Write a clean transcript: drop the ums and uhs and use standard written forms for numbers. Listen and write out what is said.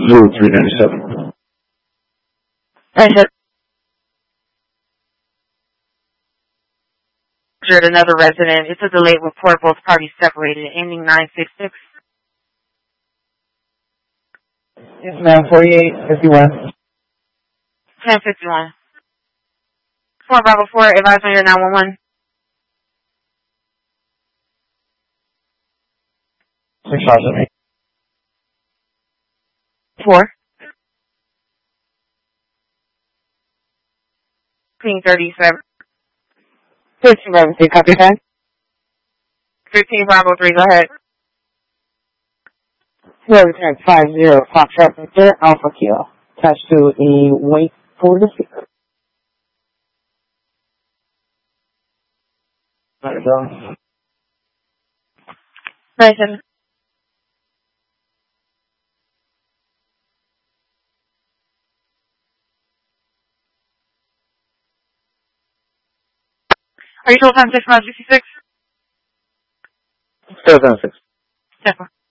0397. Injured another resident. It's a delayed report. Both parties separated. Ending 966. Yes, ma'am. 4851. 1051. 4 Bravo 4. Advise on your 911. 6008. 4. 1537. 15 Bravo 3. Copy that. 15 Bravo 3. Go ahead. Whoever turned 50 Foxtrot Victor Alpha Kilo. Attached to a wait for the speaker. Listen. Are you told time 6 66? Still 6. 10